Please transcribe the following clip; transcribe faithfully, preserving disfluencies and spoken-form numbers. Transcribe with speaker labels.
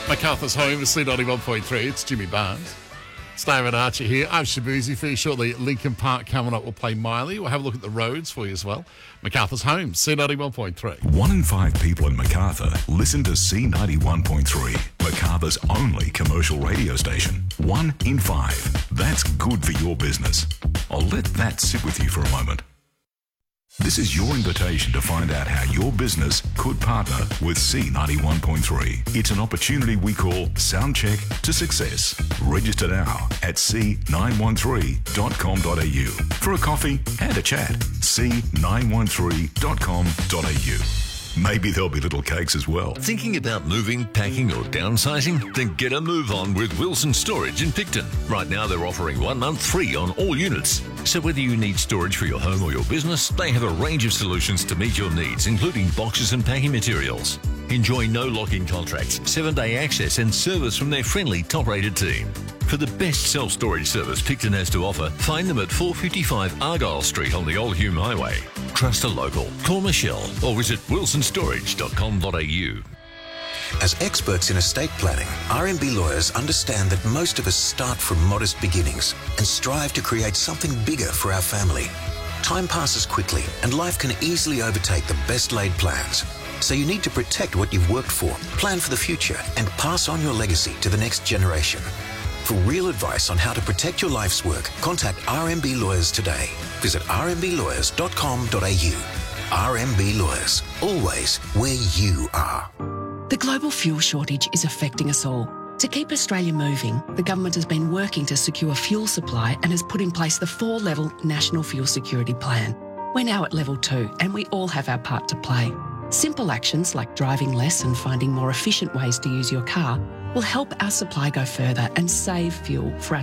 Speaker 1: MacArthur's Home, C ninety-one point three. It's Jimmy Barnes. Steve and Archie here. I'm Shabuzi for you shortly. Lincoln Park coming up. We'll play Miley. We'll have a look at the roads for you as well. MacArthur's Home, C ninety-one point three.
Speaker 2: One in five people in MacArthur listen to C ninety-one point three, MacArthur's only commercial radio station. One in five. That's good for your business. I'll let that sit with you for a moment. This is your invitation to find out how your business could partner with C ninety-one point three. It's an opportunity we call Soundcheck to Success. Register now at c nine one three dot com dot a u for a coffee and a chat. c nine one three dot com dot a u. Maybe there'll be little cakes as well.
Speaker 3: Thinking about moving, packing or downsizing? Then get a move on with Wilson Storage in Picton. Right now they're offering one month free on all units. So whether you need storage for your home or your business, they have a range of solutions to meet your needs, including boxes and packing materials. Enjoy no lock-in contracts, seven-day access and service from their friendly, top-rated team. For the best self-storage service Picton has to offer, find them at four fifty-five Argyle Street on the Old Hume Highway. Trust a local. Call Michelle or visit wilson storage dot com dot a u.
Speaker 4: As experts in estate planning, R M B lawyers understand that most of us start from modest beginnings and strive to create something bigger for our family. Time passes quickly and life can easily overtake the best laid plans. So you need to protect what you've worked for, plan for the future, and pass on your legacy to the next generation. For real advice on how to protect your life's work, contact R M B Lawyers today. Visit r m b lawyers dot com dot a u. R M B Lawyers, always where you are.
Speaker 5: The global fuel shortage is affecting us all. To keep Australia moving, the government has been working to secure fuel supply and has put in place the four-level National Fuel Security Plan. We're now at level two and we all have our part to play. Simple actions like driving less and finding more efficient ways to use your car will help our supply go further and save fuel for our